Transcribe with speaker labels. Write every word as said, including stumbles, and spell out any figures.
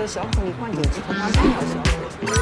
Speaker 1: 消耗你环境，其他哪都要消耗。